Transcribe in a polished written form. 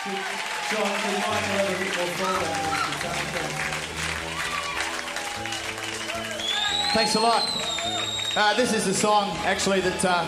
John, could Michael have a bit more forward? Thanks a lot. This is a song, actually, that